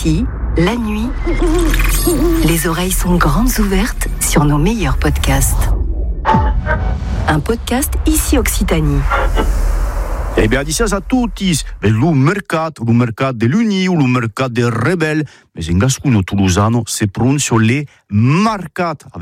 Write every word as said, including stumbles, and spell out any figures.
Ici, la nuit, les oreilles sont grandes ouvertes sur nos meilleurs podcasts. Un podcast Ici Occitanie. Eh bien, dicias a tutti, lo mercato, lo mercato dell'Unio, lo mercato del Rebel, ma in gascuno toulousano si pronuncia le marcat.